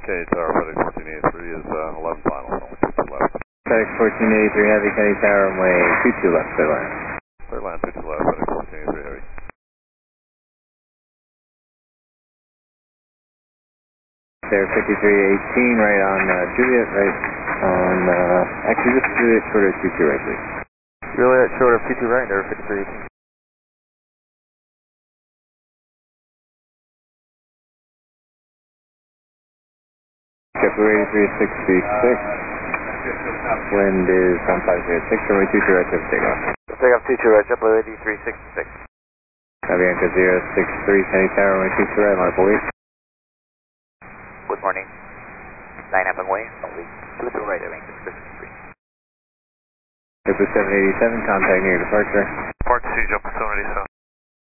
Okay, Tower FedEx 1483 is 11 final, only 22 left. FedEx 1483 Heavy, Kennedy Tower, runway 22 left, clear line. Clear line 22 left, FedEx 1483 Heavy. There, 5318, right on Juliet, right on, actually just Juliet short of 22 right, please. Juliet short of 22 right, there, 5318. JetBlue 83636. Wind is 1506, runway 22 right, to takeoff. Takeoff 22 right, JetBlue 8366. Avianca 063, Kennedy Tower, runway 22 right, line up wait. Good morning. Line up and wait, only 22 right, Avianca 63. JetBlue 787, contact near departure. Park C, Jump 787.